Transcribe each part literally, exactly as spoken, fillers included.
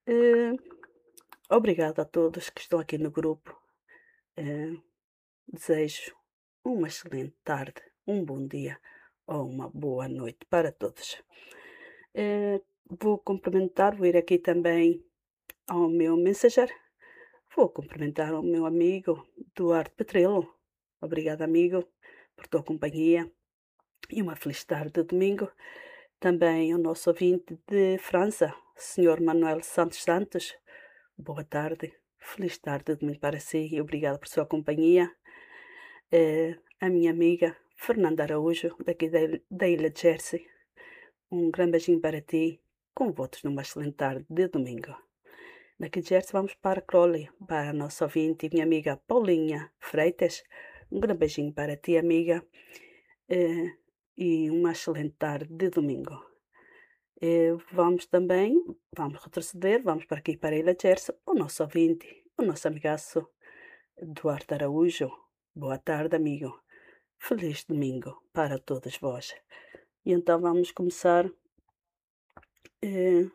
Eh, Obrigada a todos que estão aqui no grupo. Eh, Desejo uma excelente tarde, um bom dia ou uma boa noite para todos. Eh, Vou cumprimentar, vou ir aqui também ao meu Messenger. Vou cumprimentar o meu amigo Duarte Petrelo. Obrigada, amigo, por tua companhia e uma feliz tarde de domingo. Também o nosso ouvinte de França, senhor Manuel Santos Santos. Boa tarde, feliz tarde de domingo para si e obrigada por sua companhia. Eh, a minha amiga Fernanda Araújo, daqui da, il- da Ilha de Jersey. Um grande beijinho para ti, com votos numa excelente tarde de domingo. Daqui de Jersey vamos para Crowley, para a nossa ouvinte e minha amiga Paulinha Freitas. Um grande beijinho para ti, amiga, eh, e uma excelente tarde de domingo. Eh, vamos também, vamos retroceder, vamos para aqui para a Ilha de Jersey, o nosso ouvinte, o nosso amigaço Duarte Araújo. Boa tarde, amigo. Feliz domingo para todos vós. E então vamos começar. eh,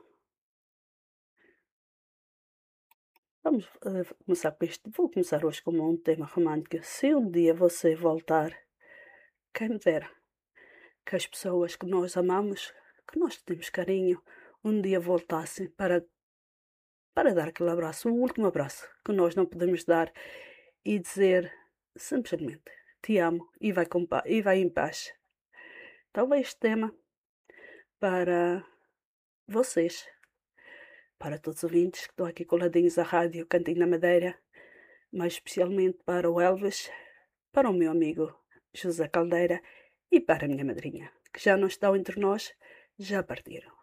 vamos eh, começar com isto. Vou começar hoje com um tema romântico. Se um dia você voltar, quem me dera que as pessoas que nós amamos, que nós temos carinho, um dia voltassem para, para dar aquele abraço, o último abraço que nós não podemos dar e dizer simplesmente te amo e vai, com pa- e vai em paz. Talvez este tema para vocês, para todos os ouvintes que estão aqui coladinhos à rádio Cantinho da Madeira, mais especialmente para o Elvis, para o meu amigo José Caldeira e para a minha madrinha, que já não estão entre nós, já partiram.